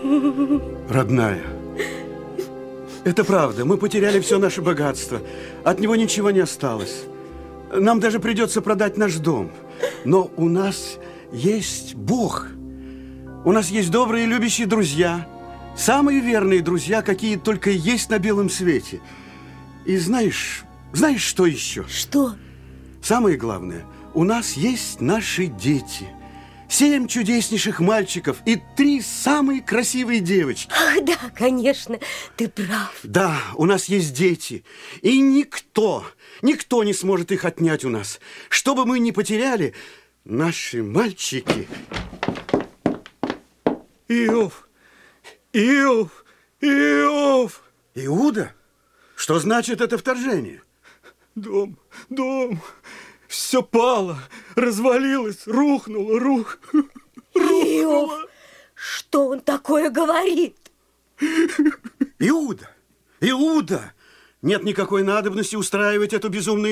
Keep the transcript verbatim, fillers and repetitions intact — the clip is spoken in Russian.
Родная, это правда. Мы потеряли все наше богатство. От него ничего не осталось. Нам даже придется продать наш дом. Но у нас есть Бог. У нас есть добрые и любящие друзья. Самые верные друзья, какие только есть на белом свете. И знаешь, знаешь, что еще? Что? Самое главное, у нас есть наши дети. Семь чудеснейших мальчиков и три самые красивые девочки. Ах, да, конечно, ты прав. Да, у нас есть дети. И никто, никто не сможет их отнять у нас. Что бы мы ни потеряли, наши мальчики... Иов! Иов! Иов! Иуда? Что значит это вторжение? Дом, дом, все пало, развалилось, рухнуло, рух, Иов, что он такое говорит? Иуда, Иуда! Нет никакой надобности устраивать эту безумную